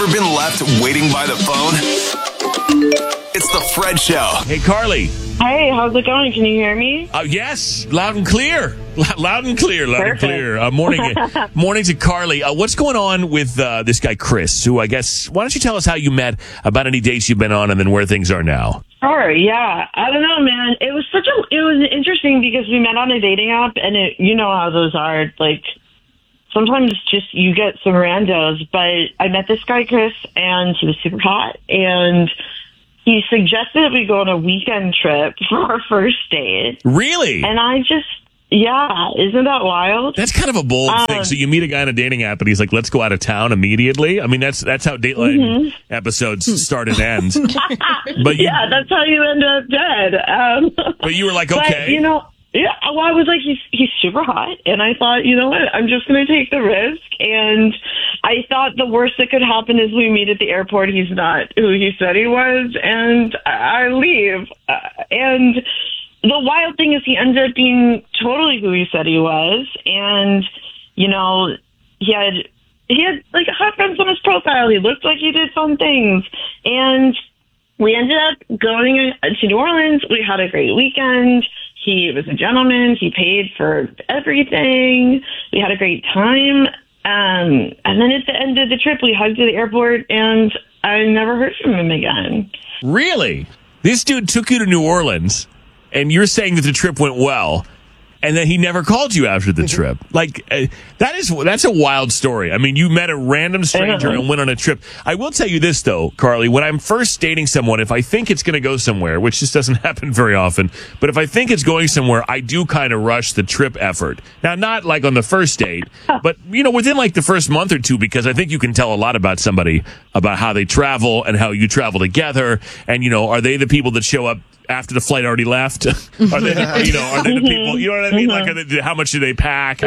been left waiting by the phone? It's the Fred Show. Hey, Carly. Hey, how's it going? Can you hear me? Yes, loud and clear. Loud and clear. Perfect. Morning to Carly. What's going on with this guy, Chris, who I guess, why don't you tell us how you met, about any dates you've been on, and then where things are now? Sure, yeah. I don't know, man. It was interesting because we met on a dating app, and you know how those are. Like, sometimes just you get some randos, but I met this guy, Chris, and he was super hot, and he suggested that we go on a weekend trip for our first date. Really? And I just, yeah, isn't that wild? That's kind of a bold thing. So you meet a guy on a dating app, and he's like, let's go out of town immediately. I mean, that's how Dateline episodes start and end. But yeah, that's how you end up dead. But you were like, okay. But, you know, yeah, well, I was like, he's super hot, and I thought, you know what, I'm just going to take the risk, and I thought the worst that could happen is we meet at the airport, he's not who he said he was, and I leave, and the wild thing is he ended up being totally who he said he was, and, you know, he had like hot friends on his profile, he looked like he did fun things, and we ended up going to New Orleans, we had a great weekend. He was a gentleman. He paid for everything. We had a great time. And then at the end of the trip, we hugged at the airport, and I never heard from him again. Really? This dude took you to New Orleans, and you're saying that the trip went well, and then he never called you after the trip. Like, that's a wild story. I mean, you met a random stranger and went on a trip. I will tell you this, though, Carly. When I'm first dating someone, if I think it's going to go somewhere, which just doesn't happen very often, but if I think it's going somewhere, I do kind of rush the trip effort. Now, not like on the first date, but, you know, within like the first month or two, because I think you can tell a lot about somebody, about how they travel and how you travel together. And, you know, are they the people that show up after the flight already left? Are they the people, you know what I mean? Like, how much do they pack?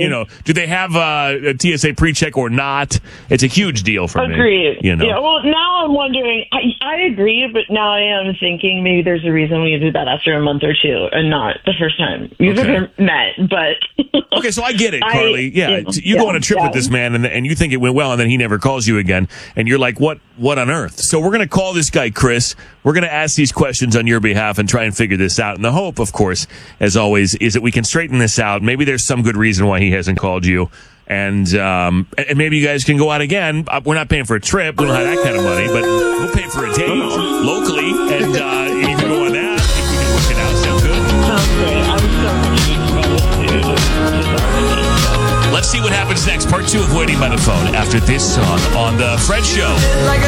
Do they have a TSA pre-check or not? It's a huge deal for me. Agreed. You know? Yeah, well, now I'm wondering, I agree, but now I am thinking maybe there's a reason we did that after a month or two and not the first time you've ever met, but... Okay, so I get it, Carly. You go on a trip with this man, and you think it went well, and then he never calls you again, and you're like, what on earth? So we're going to call this guy, Chris. We're going to ask these questions on your behalf and try and figure this out. And the hope, of course, as always, is that we can straighten this out. Maybe there's some good reason why he hasn't called you. And maybe you guys can go out again. We're not paying for a trip. We don't have that kind of money, but we'll pay for a date locally. And you can go on that. If we can work it out. Sound good? Okay, I'm so Let's see what happens next. Part 2 of Waiting by the Phone after this song on The Fred Show.